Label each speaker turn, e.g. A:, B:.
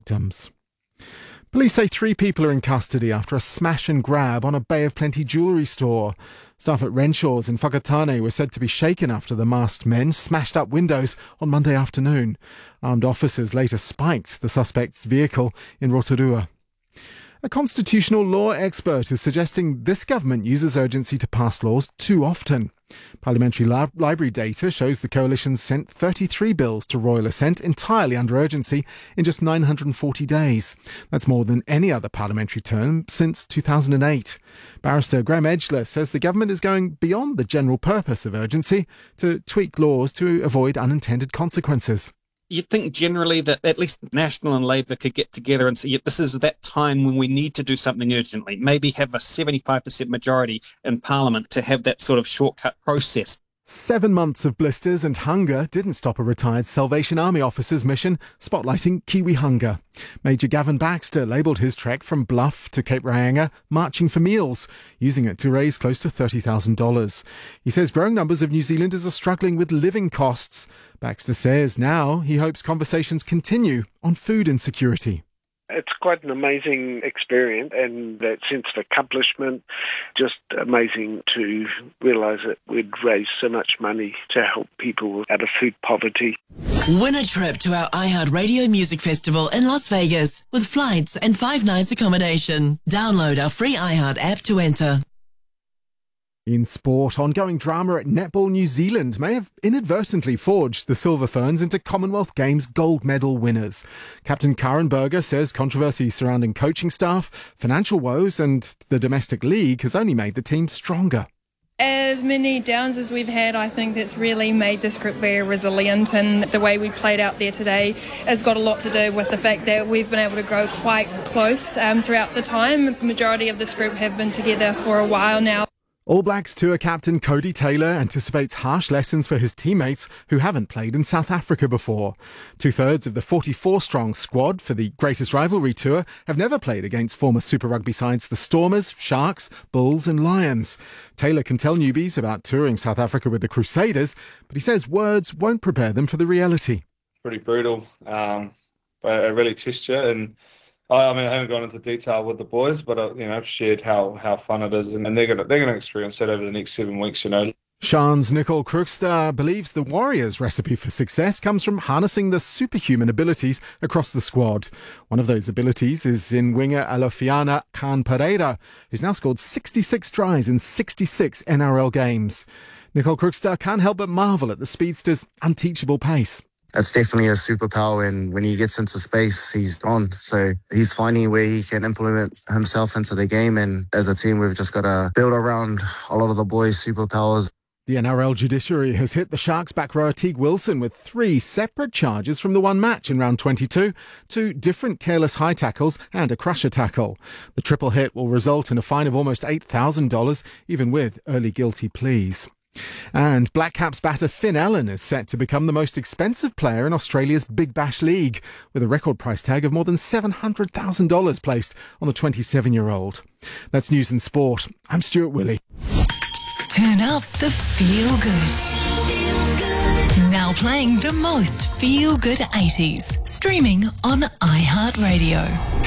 A: victims. Police say 3 people are in custody after a smash and grab on a Bay of Plenty jewellery store. Staff at Renshaw's in Whakatane were said to be shaken after the masked men smashed up windows on Monday afternoon. Armed officers later spiked the suspect's vehicle in Rotorua. A constitutional law expert is suggesting this government uses urgency to pass laws too often. Parliamentary library data shows the coalition sent 33 bills to royal assent entirely under urgency in just 940 days. That's more than any other parliamentary term since 2008. Barrister Graham Edgler says the government is going beyond the general purpose of urgency to tweak laws to avoid unintended consequences.
B: You'd think generally that at least National and Labour could get together and say, yeah, this is that time when we need to do something urgently. Maybe have a 75% majority in Parliament to have that sort of shortcut process.
A: 7 months of blisters and hunger didn't stop a retired Salvation Army officer's mission, spotlighting Kiwi hunger. Major Gavin Baxter labelled his trek from Bluff to Cape Reinga marching for meals, using it to raise close to $30,000. He says growing numbers of New Zealanders are struggling with living costs. Baxter says now he hopes conversations continue on food insecurity.
C: It's quite an amazing experience, and that sense of accomplishment, just amazing to realise that we'd raised so much money to help people out of food poverty.
D: Win a trip to our iHeartRadio Music Festival in Las Vegas with flights and 5 nights accommodation. Download our free iHeart app to enter.
A: In sport, ongoing drama at Netball New Zealand may have inadvertently forged the Silver Ferns into Commonwealth Games gold medal winners. Captain Karen Berger says controversy surrounding coaching staff, financial woes and the domestic league has only made the team stronger.
E: As many downs as we've had, I think that's really made this group very resilient, and the way we played out there today has got a lot to do with the fact that we've been able to grow quite close throughout the time. The majority of this group have been together for a while now.
A: All Blacks tour captain Cody Taylor anticipates harsh lessons for his teammates who haven't played in South Africa before. 2/3 of the 44-strong squad for the Greatest Rivalry Tour have never played against former Super Rugby sides the Stormers, Sharks, Bulls and Lions. Taylor can tell newbies about touring South Africa with the Crusaders, but he says words won't prepare them for the reality.
F: Pretty brutal, but it really tests you. And I haven't gone into detail with the boys, but I've shared how fun it is, and they're gonna experience that over the next 7 weeks.
A: Sean's Nicole Krugstad believes the Warriors' recipe for success comes from harnessing the superhuman abilities across the squad. One of those abilities is in winger Alofiana Khan Pereira, who's now scored 66 tries in 66 NRL games. Nicole Krugstad can't help but marvel at the speedster's unteachable pace.
G: That's definitely a superpower, and when he gets into space, he's gone. So he's finding where he can implement himself into the game, and as a team, we've just got to build around a lot of the boys' superpowers.
A: The NRL judiciary has hit the Sharks back rower Teague Wilson with 3 separate charges from the one match in round 22, 2 different careless high tackles and a crusher tackle. The triple hit will result in a fine of almost $8,000, even with early guilty pleas. And Black Caps batter Finn Allen is set to become the most expensive player in Australia's Big Bash League, with a record price tag of more than $700,000 placed on the 27-year-old. That's news and sport. I'm Stuart Willey.
D: Turn up the feel good. Now playing the most feel good 80s. Streaming on iHeartRadio.